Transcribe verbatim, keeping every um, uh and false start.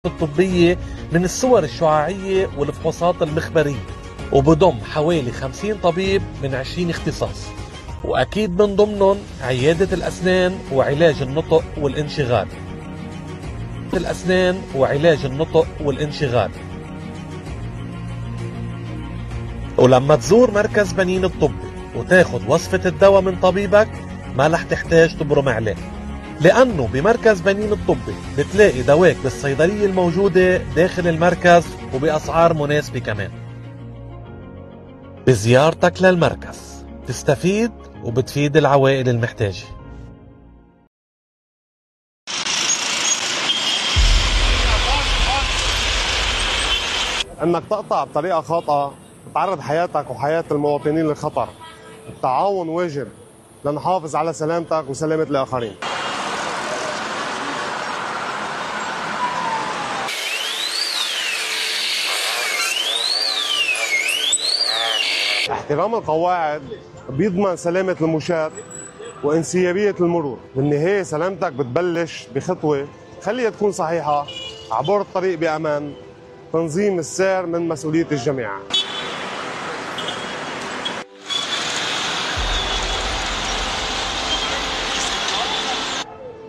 الطبية من الصور الشعاعية والفحوصات المخبرية، وبضم حوالي خمسين طبيب من عشرين اختصاص، وأكيد من ضمنهم عيادة الأسنان وعلاج النطق والانشغال الأسنان وعلاج النطق والانشغال. ولما تزور مركز بنين الطبي وتاخد وصفة الدواء من طبيبك ما رح تحتاج تبرم عليه، لأنه بمركز بنين الطبي بتلاقي دواك بالصيدلية الموجودة داخل المركز وبأسعار مناسبة كمان. بزيارتك للمركز تستفيد وبتفيد العوائل المحتاجة. انك تقطع بطريقة خاطئة بتعرض حياتك وحياة المواطنين للخطر. التعاون واجب لنحافظ على سلامتك وسلامة الآخرين. احترام القواعد بيضمن سلامة المشاة وانسيابية المرور. بالنهاية سلامتك بتبلش بخطوة خليها تكون صحيحة، عبور الطريق بأمان، تنظيم السير من مسؤولية الجميع.